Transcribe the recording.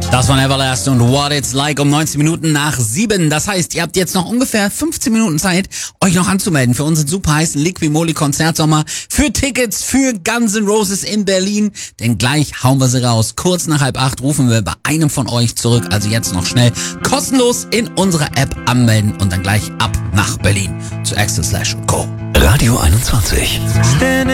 Das war Everlast und What It's Like um 19 Minuten nach 7. Das heißt, ihr habt jetzt noch ungefähr 15 Minuten Zeit, euch noch anzumelden für unseren super heißen Liqui-Moly Konzertsommer, für Tickets für Guns N' Roses in Berlin. Denn gleich hauen wir sie raus. Kurz nach 7:30 rufen wir bei einem von euch zurück. Also jetzt noch schnell kostenlos in unserer App anmelden und dann gleich ab nach Berlin zu Access/Co. Radio 21.